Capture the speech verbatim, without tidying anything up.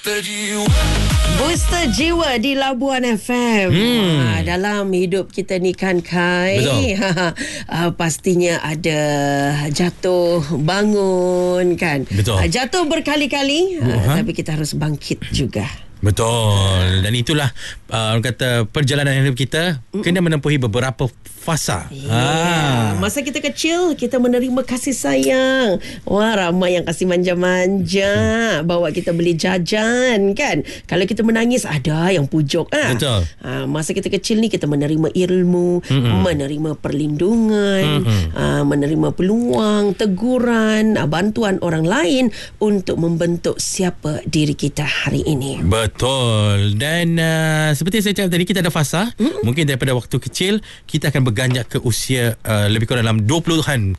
Booster Jiwa di Labuan F M. hmm. ha, Dalam hidup kita ni kan, Kai, ha, ha, pastinya ada jatuh bangun kan. Betul. ha, Jatuh berkali-kali, ha, uh-huh. tapi kita harus bangkit juga. Betul. Dan itulah uh, orang kata perjalanan hidup kita Mm-mm. kena menempuhi beberapa fasa. Yeah. Ha. Masa kita kecil, kita menerima kasih sayang. Wah, ramai yang kasih manja-manja, hmm. bawa kita beli jajan kan. Kalau kita menangis, ada yang pujuk. Ha? Betul. Ha, masa kita kecil ni, kita menerima ilmu, Mm-mm. menerima perlindungan, ha, menerima peluang, teguran, bantuan orang lain untuk membentuk siapa diri kita hari ini. Betul. Dan uh, seperti saya cakap tadi, kita ada fasa. Mm-mm. Mungkin daripada waktu kecil kita akan berganjak ke usia uh, lebih kurang dalam dua puluhan